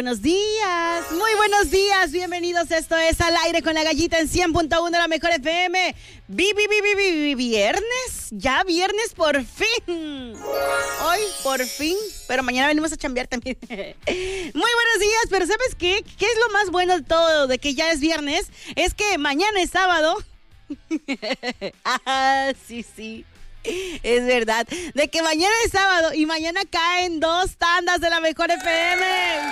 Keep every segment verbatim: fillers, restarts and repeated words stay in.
Buenos días, muy buenos días, bienvenidos, esto es Al Aire con la Gallita en cien punto uno, la mejor F M. Vi, vi, vi, vi, vi, viernes, ya viernes por fin, hoy por fin, pero mañana venimos a chambear también. Muy buenos días, pero ¿sabes qué? ¿Qué es lo más bueno de todo, de que ya es viernes? Es que mañana es sábado. Ah, sí, sí. Es verdad, de que mañana es sábado y mañana caen dos tandas de la mejor F M.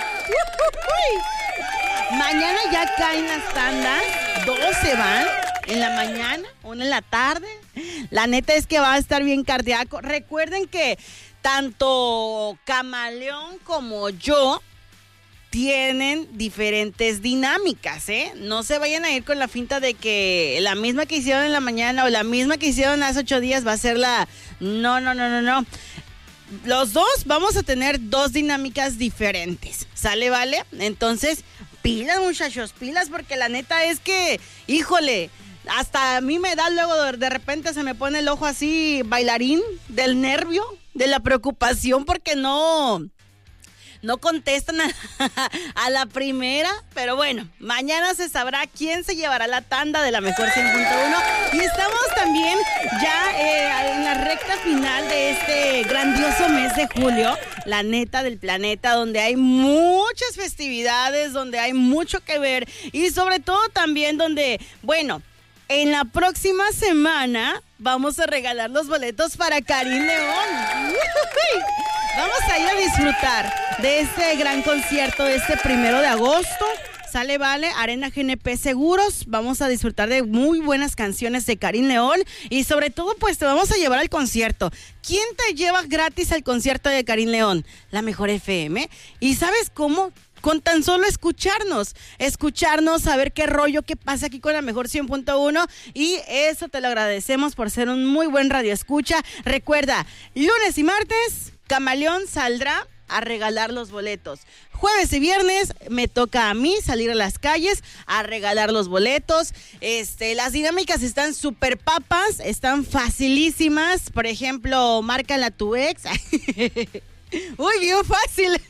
Mañana ya caen las tandas, dos se van en la mañana, una en la tarde. La neta es que va a estar bien cardíaco. Recuerden que tanto Camaleón como yo tienen diferentes dinámicas, ¿eh? No se vayan a ir con la finta de que la misma que hicieron en la mañana o la misma que hicieron hace ocho días va a ser la... No, no, no, no, no. Los dos vamos a tener dos dinámicas diferentes, ¿sale, vale? Entonces, pilas, muchachos, pilas, porque la neta es que, híjole, hasta a mí me da luego, de repente se me pone el ojo así bailarín del nervio, de la preocupación, porque no... No contestan a, a la primera, pero bueno, mañana se sabrá quién se llevará la tanda de la mejor cien punto uno. Y estamos también ya eh, en la recta final de este grandioso mes de julio, la neta del planeta, donde hay muchas festividades, donde hay mucho que ver y sobre todo también donde, bueno, en la próxima semana vamos a regalar los boletos para Karim León. Vamos a ir a disfrutar de este gran concierto este primero de agosto. Sale, vale, Arena G N P Seguros. Vamos a disfrutar de muy buenas canciones de Karim León y sobre todo pues te vamos a llevar al concierto. ¿Quién te lleva gratis al concierto de Karim León? La mejor F M. ¿Y sabes cómo? Con tan solo escucharnos, escucharnos, saber qué rollo, qué pasa aquí con la mejor cien punto uno, y eso te lo agradecemos por ser un muy buen radioescucha. Recuerda, lunes y martes, Camaleón saldrá a regalar los boletos. Jueves y viernes me toca a mí salir a las calles a regalar los boletos. Este, las dinámicas están súper papas, están facilísimas. Por ejemplo, márcala a tu ex. Uy, bien fácil.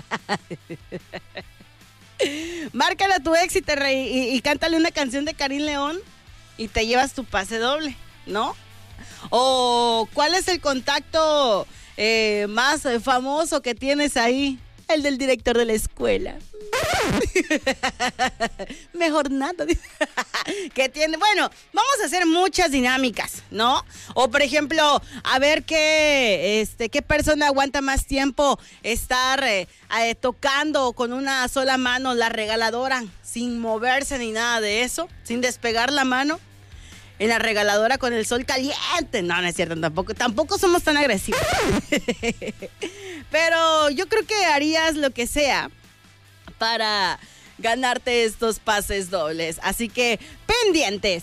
Márcala a tu ex y, te re- y, y cántale una canción de Karim León y te llevas tu pase doble, ¿no? O ¿cuál es el contacto eh, más famoso que tienes ahí? El del director de la escuela. Mejor nada. Que tiene, bueno, vamos a hacer muchas dinámicas, ¿no? O por ejemplo, a ver qué, este, qué persona aguanta más tiempo estar eh, eh, tocando con una sola mano la regaladora, sin moverse ni nada de eso, sin despegar la mano en la regaladora con el sol caliente. No, no es cierto, tampoco, tampoco somos tan agresivos. Pero yo creo que harías lo que sea para ganarte estos pases dobles. Así que, pendientes.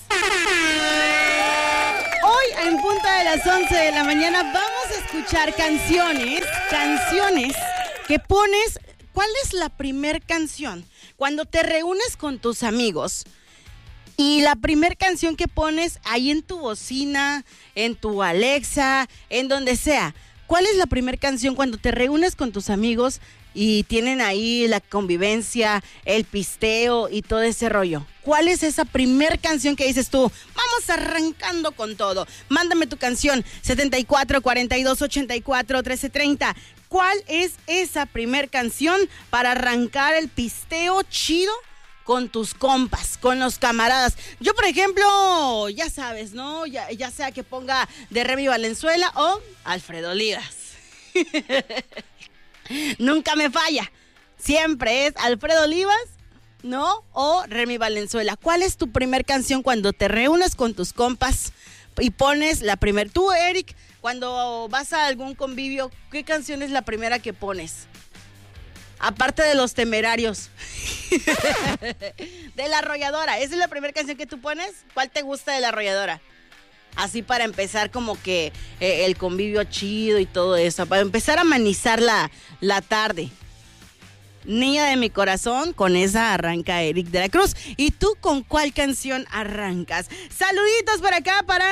Hoy, en punto de las once de la mañana, vamos a escuchar canciones, canciones que pones. ¿Cuál es la primer canción? Cuando te reúnes con tus amigos y la primer canción que pones ahí en tu bocina, en tu Alexa, en donde sea. ¿Cuál es la primer canción cuando te reúnes con tus amigos y tienen ahí la convivencia, el pisteo y todo ese rollo? ¿Cuál es esa primer canción que dices tú? Vamos arrancando con todo. Mándame tu canción setenta y cuatro, cuarenta y dos, ochenta y cuatro, trece, treinta. ¿Cuál es esa primer canción para arrancar el pisteo chido con tus compas, con los camaradas? Yo, por ejemplo, ya sabes, ¿no? Ya, ya sea que ponga de Remy Valenzuela o Alfredo Olivas. Nunca me falla. Siempre es Alfredo Olivas, ¿no? O Remy Valenzuela. ¿Cuál es tu primer canción cuando te reúnes con tus compas y pones la primer? Tú, Eric, cuando vas a algún convivio, ¿qué canción es la primera que pones? Aparte de Los Temerarios. De La Arrolladora. ¿Esa es la primera canción que tú pones? ¿Cuál te gusta de La Arrolladora? Así para empezar como que eh, el convivio chido y todo eso. Para empezar a amenizar la, la tarde. Niña de mi corazón, con esa arranca Eric de la Cruz. ¿Y tú con cuál canción arrancas? Saluditos por acá para...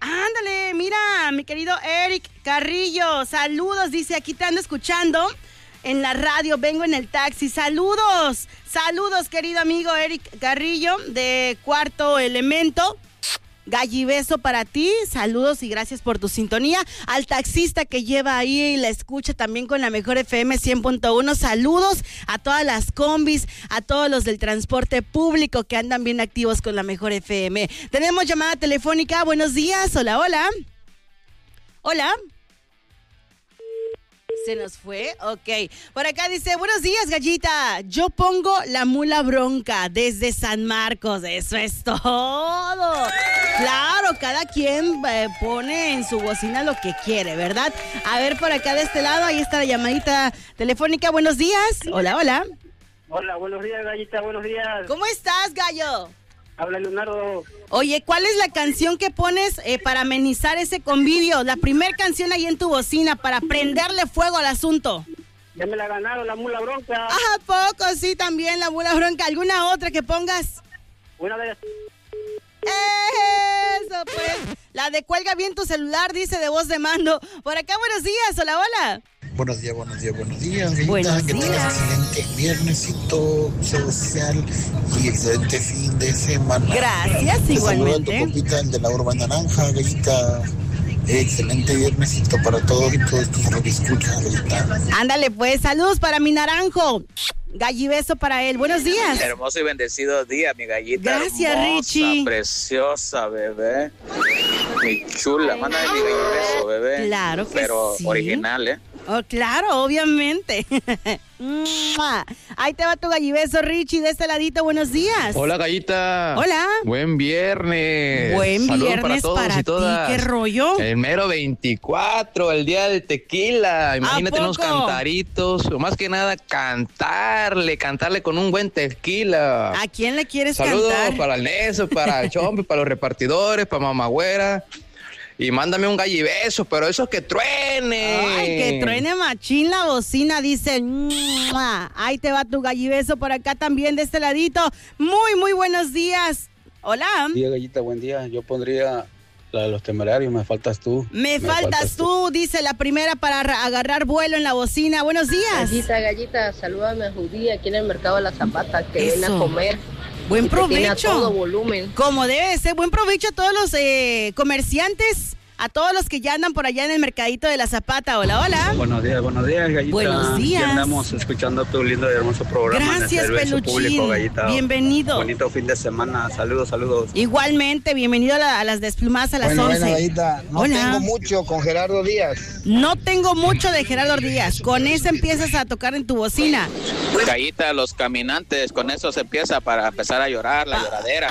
Ándale, mira, mi querido Eric Carrillo. Saludos, dice, aquí te ando escuchando. en la radio, vengo en el taxi. Saludos, saludos, querido amigo Eric Carrillo de Cuarto Elemento. Gallibeso para ti, saludos y gracias por tu sintonía. Al taxista que lleva ahí y la escucha también con la mejor F M cien punto uno, saludos a todas las combis, a todos los del transporte público que andan bien activos con la mejor F M. Tenemos llamada telefónica, buenos días, hola, hola. Hola. ¿Se nos fue? Ok. Por acá dice, buenos días, Gallita. Yo pongo la mula bronca desde San Marcos. Eso es todo. Claro, cada quien eh, pone en su bocina lo que quiere, ¿verdad? A ver, por acá de este lado, ahí está la llamadita telefónica. Buenos días. Hola, hola. Hola, buenos días, Gallita. Buenos días. ¿Cómo estás, gallo? Habla Leonardo. Oye, ¿cuál es la canción que pones eh, para amenizar ese convivio? La primera canción ahí en tu bocina para prenderle fuego al asunto. Ya me la ganaron, la mula bronca. ¿A poco? Sí, también la mula bronca. ¿Alguna otra que pongas? Una de... Eso, pues. La de cuelga bien tu celular, dice de voz de mando. Por acá, buenos días. Hola, hola. Buenos días, buenos días, buenos días. Gallita, buenos que días. tengas excelente viernesito social y excelente fin de semana. Gracias, Te igualmente. saluda tu compita, el de la Urba Naranja, Gallita. Excelente viernesito para todos y todos tus radioescuchas, Gallita. Ándale, pues. Saludos para mi naranjo. Gallibeso para él. Buenos días. Hermoso y bendecido día, mi gallita. Gracias, hermosa, Richie. Preciosa, bebé. Mi chula. Mándame mi gallibeso, bebé. Claro que Pero sí. original, ¿eh? Oh, claro, obviamente. Ahí te va tu gallibeso, Richie, de este ladito. Buenos días. Hola, Gallita. Hola. Buen viernes. Buen Saludos viernes para todos para y todas. ti. ¿Qué rollo? El mero veinticuatro, el día del tequila. Imagínate unos poco? cantaritos. O más que nada, cantarle, cantarle con un buen tequila. ¿A quién le quieres Saludos cantar? para el Neso, para el Chompi, para los repartidores, para Mamagüera. Y mándame un gallibeso, pero eso que truene. Ay, que truene machín la bocina, dice. ¡Mua! Ahí te va tu gallibeso por acá también de este ladito. Muy, muy buenos días. Hola. Buen día, Gallita, buen día. Yo pondría la de los temerarios, me faltas tú. Me, me faltas, faltas tú, tú, dice la primera para agarrar vuelo en la bocina. Buenos días. Gallita, Gallita, salúdame a Judía aquí en el mercado de la Zapata, que Eso. viene a comer. Buen provecho. Tiene a todo volumen. Como debe ser, buen provecho a todos los eh, comerciantes, a todos los que ya andan por allá en el mercadito de la Zapata. Hola, hola. Buenos días, buenos días, Gallita. Buenos días. Aquí andamos escuchando tu lindo y hermoso programa. Gracias, en el servicio Peluchín. Público, Gallita. Bienvenido. Bonito fin de semana. Saludos, saludos. Igualmente, bienvenido a, la, a las desplumadas a las bueno, once. Bueno, Gallita, no hola. tengo mucho con Gerardo Díaz. No tengo mucho de Gerardo Díaz. Con eso empiezas a tocar en tu bocina. Gallita, los caminantes, con eso se empieza para empezar a llorar, la lloradera.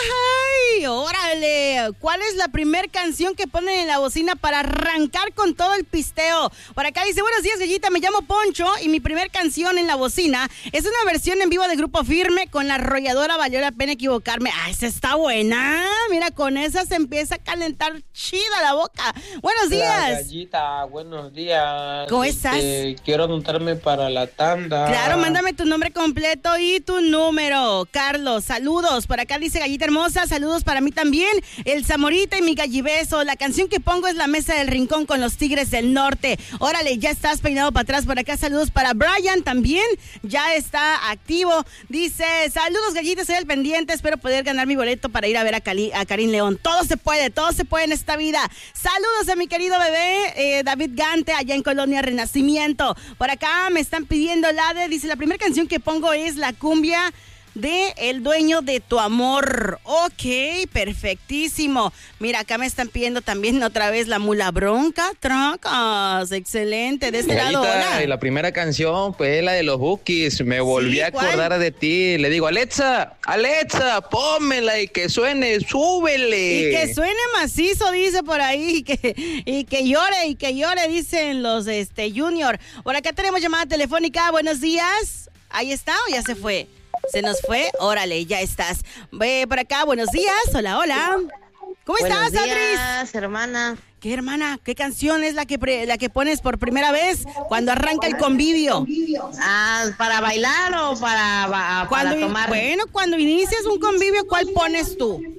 ¡Ay, órale! ¿Cuál es la primer canción que ponen en la bocina para arrancar con todo el pisteo? Por acá dice, buenos días, Gallita, me llamo Poncho y mi primer canción en la bocina es una versión en vivo de Grupo Firme con la arrolladora Valió la Pena Equivocarme. ¡Ah, esa está buena! Mira, con esa se empieza a calentar chida la boca. ¡Buenos días! Hola, Gallita, buenos días. ¿Cómo estás? Este, quiero anotarme para la tanda. Claro, mándame tu nombre completo y tu número. Carlos, saludos. Por acá dice Gallita Hermosa, saludos para mí también. El Zamorita y mi gallibeso. La canción que pongo es La Mesa del Rincón con los Tigres del Norte. Órale, ya estás peinado para atrás. Por acá saludos para Brian también. Ya está activo. Dice, saludos, Gallita, soy el pendiente. Espero poder ganar mi boleto para ir a ver a, Cali, a Karim León. Todo se puede, todo se puede en esta vida. Saludos a mi querido bebé eh, David Gante allá en Colonia Renacimiento. Por acá me están pidiendo la de, dice, la primera canción que pongo es la cumbia de El Dueño de Tu Amor. Ok, perfectísimo. Mira, acá me están pidiendo también otra vez la mula bronca. Tracas, excelente. De este lado, hola. Y la primera canción, pues, la de los Bookies. Me volví Sí, a ¿cuál? acordar de ti. Le digo, Alexa, Alexa, pónmela y que suene, súbele. Y que suene macizo, dice por ahí, y que, y que llore, y que llore, dicen los este Junior. Por acá tenemos llamada telefónica. Buenos días. ¿Ahí está o ya se fue? ¿Se nos fue? Órale, ya estás. Ve por acá, buenos días. Hola, hola. ¿Cómo Buenos estás, días, Adris? hermana. ¿Qué, hermana? ¿Qué canción es la que pre- la que pones por primera vez cuando arranca el convivio? Ah, ¿para bailar o para, para Cuando, tomar? bueno, cuando inicias un convivio, ¿cuál pones tú?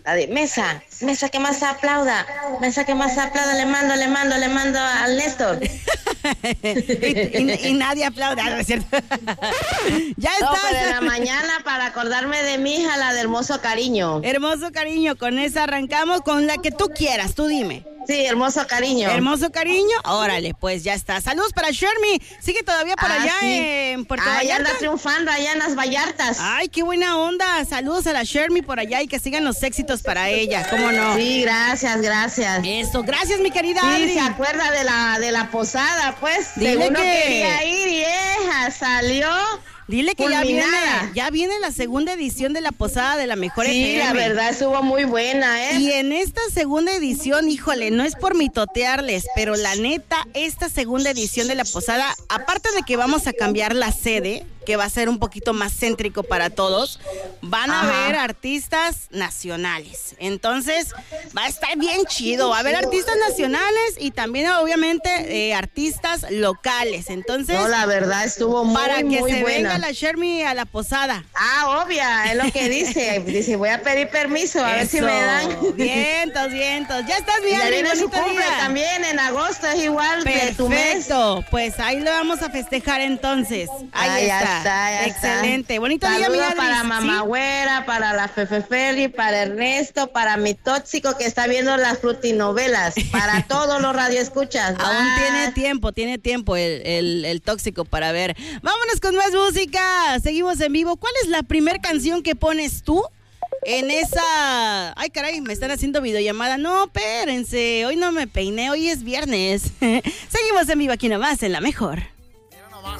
La de Mesa, Mesa que más aplauda, Mesa que más aplauda, le mando, le mando, le mando al Néstor. y, y, y nadie aplaude, ¿no es cierto? Ya No, estás. pero en la mañana para acordarme de mi hija, la de Hermoso Cariño. Hermoso Cariño, con esa arrancamos, con la que tú quieras, tú dime. Sí, Hermoso Cariño. Hermoso Cariño, órale, pues ya está. Saludos para Shermy, sigue todavía por Ah, allá sí. en Puerto Ahí Vallarta. anda triunfando, allá en las Vallartas. Ay, qué buena onda. Saludos a la Shermy por allá y que sigan los éxitos para ella, ¿cómo no? Sí, gracias, gracias. Eso, gracias mi querida Sí, Adri. se acuerda de la de la posada, pues. Dile Según no que- quería ir y ella salió. Dile que ya viene, fulminada. ya viene la segunda edición de la posada de la Mejor Sí, F M. la verdad estuvo muy buena, ¿eh? Y en esta segunda edición, híjole, no es por mitotearles, pero la neta, esta segunda edición de la posada, aparte de que vamos a cambiar la sede, que va a ser un poquito más céntrico para todos, van a Ajá. haber artistas nacionales. Entonces, va a estar bien chido. Va a haber artistas nacionales y también, obviamente, eh, artistas locales. Entonces, No, la verdad estuvo muy, para que muy se buena. venga la Shermy a la posada. Ah, obvia, es lo que dice. Dice, voy a pedir permiso, a ver si Eso. me dan. Vientos, vientos. Ya estás Y bien, ya Adri, viene su bonito cumple día. también en agosto, es igual de tu mes. Perfecto, pues ahí lo vamos a festejar entonces. Ahí Ah, está. ya está, ya está. Excelente. Bonito día, mi Saludos Adri. para ¿Sí? Mamá Güera, para la Fefe Ferry, para Ernesto, para mi tóxico que está viendo las frutinovelas, para todos los radioescuchas. Aún Bye. tiene tiempo, tiene tiempo el, el, el tóxico para ver. Vámonos con más música. Seguimos en vivo. ¿Cuál es la primer canción que pones tú en esa... Ay, caray, me están haciendo videollamada. No, espérense, hoy no me peiné, hoy es viernes. Seguimos en vivo aquí nomás, en La Mejor.